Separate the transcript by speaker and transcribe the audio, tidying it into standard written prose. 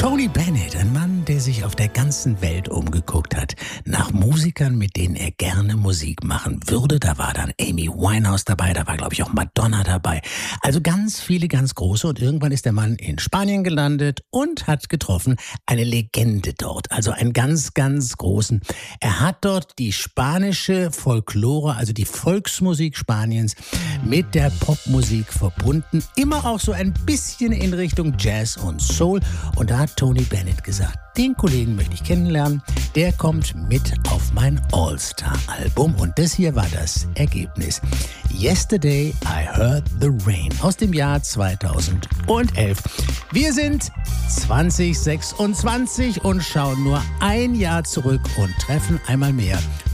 Speaker 1: Tony Bennett, ein Mann, der sich auf der ganzen Welt umgeguckt hat, nach Musikern, mit denen er gerne Musik machen würde. Da war dann Amy Winehouse dabei, da war, glaube ich, auch Madonna dabei. Also ganz viele, ganz große. Und irgendwann ist der Mann in Spanien gelandet und hat getroffen eine Legende dort, also einen ganz, ganz großen. Er hat dort die spanische Folklore, also die Volksmusik Spaniens, mit der Popmusik verbunden. Immer auch so ein bisschen in Richtung Jazz und Soul. Und da hat Tony Bennett gesagt, den Kollegen möchte ich kennenlernen. Der kommt mit auf mein All-Star-Album. Und das hier war das Ergebnis. Yesterday I Heard the Rain aus dem Jahr 2011. Wir sind 2026 und schauen nur ein Jahr zurück und treffen einmal mehr